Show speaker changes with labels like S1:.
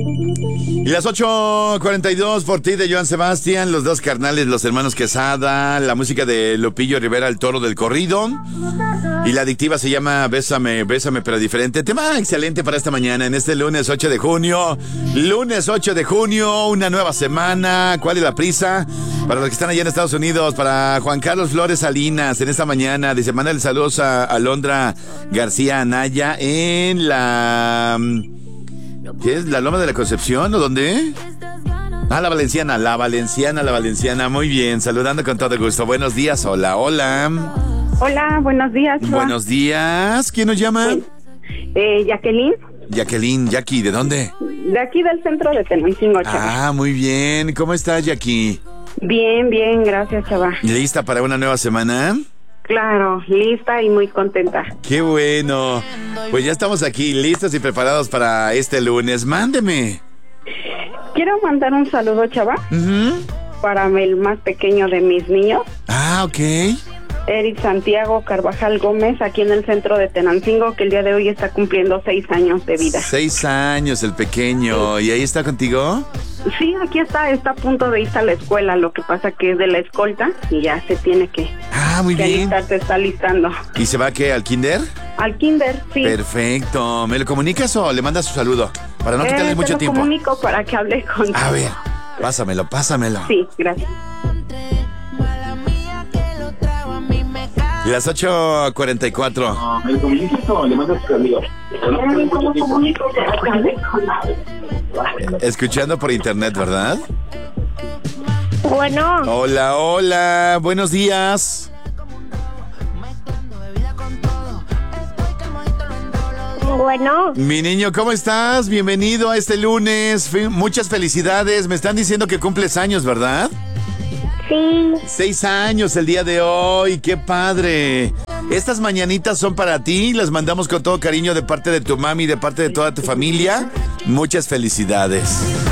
S1: Y las 8:42 por ti de Joan Sebastián, los dos carnales, los hermanos Quesada, la música de Lupillo Rivera, el toro del corrido. Y la adictiva se llama Bésame, Bésame pero diferente. Tema excelente para esta mañana, en este lunes 8 de junio. Lunes 8 de junio, una nueva semana. ¿Cuál es la prisa? Para los que están allá en Estados Unidos, para Juan Carlos Flores Salinas, en esta mañana, dice, mándale saludos a Alondra García Anaya en la... ¿Qué es? ¿La Loma de la Concepción o dónde? Ah, la Valenciana. Muy bien, saludando con todo gusto. Buenos días, hola.
S2: Hola, buenos días.
S1: Buenos días, ¿quién nos llama?
S2: Jacqueline,
S1: Jackie, ¿de dónde?
S2: de aquí del centro de Tenancingo, Chava.
S1: Ah, muy bien, ¿cómo estás, Jackie?
S2: Bien, gracias, Chava.
S1: ¿Lista para una nueva semana?
S2: Claro, lista y muy contenta.
S1: ¡Qué bueno! Pues ya estamos aquí, listos y preparados para este lunes. ¡Mándeme!
S2: Quiero mandar un saludo, Chava, para el más pequeño de mis niños.
S1: Ah, ok.
S2: Eric Santiago Carvajal Gómez, aquí en el centro de Tenancingo, que el día de hoy está cumpliendo 6 años de vida.
S1: 6 años el pequeño.
S2: Sí.
S1: ¿Y ahí está contigo?
S2: Sí, aquí está a punto de irse a la escuela, lo que pasa que es de la escolta y ya se tiene que...
S1: Ah, muy bien.
S2: Se está listando.
S1: ¿Y se va qué, al kinder?
S2: Al kinder, sí.
S1: Perfecto. ¿Me lo comunicas o le mandas su saludo? Para no quitarle mucho tiempo.
S2: Te lo comunico para que hable contigo.
S1: A ver, pásamelo.
S2: Sí, gracias.
S1: Las 8:44.
S3: ¿Me lo comunicas o le mandas su saludo?
S1: Escuchando por internet, ¿verdad?
S4: Bueno,
S1: Hola, buenos días.
S4: bueno,
S1: Mi niño, ¿cómo estás? Bienvenido a este lunes. Muchas felicidades. Me están diciendo que cumples años, ¿verdad?
S4: sí,
S1: 6 años el día de hoy. ¡Qué padre! Estas mañanitas son para ti. Las mandamos con todo cariño de parte de tu mami y de parte de toda tu familia. Muchas felicidades.